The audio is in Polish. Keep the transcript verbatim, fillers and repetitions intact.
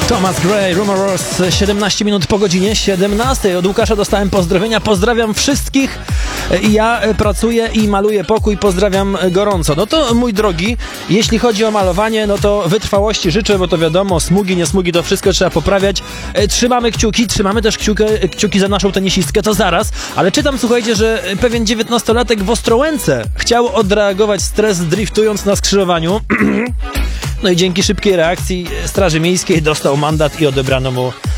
Thomas Gray, Rumors, siedemnaście minut po godzinie siedemnastej. Od Łukasza dostałem pozdrowienia. Pozdrawiam wszystkich. Ja pracuję i maluję pokój. Pozdrawiam gorąco. No to, mój drogi, jeśli chodzi o malowanie, no to wytrwałości życzę, bo to wiadomo, smugi, nie smugi, to wszystko trzeba poprawiać. Trzymamy kciuki, trzymamy też kciuki, kciuki za naszą tenisistkę, to zaraz. Ale czytam, słuchajcie, że pewien dziewiętnastolatek w Ostrołęce chciał odreagować stres driftując na skrzyżowaniu. No i dzięki szybkiej reakcji Straży Miejskiej dostał mandat i odebrano mu